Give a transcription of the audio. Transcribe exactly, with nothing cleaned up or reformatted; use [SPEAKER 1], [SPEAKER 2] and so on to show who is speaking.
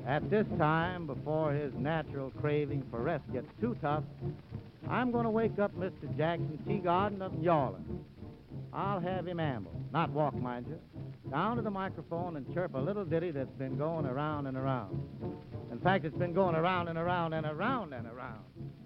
[SPEAKER 1] At this time, before his natural craving for rest gets too tough, I'm going to wake up Mister Jackson Teagarden of New Orleans. I'll have him amble, not walk, mind you, down to the microphone and chirp a little ditty that's been going around and around. In fact, it's been going around and around and around and around.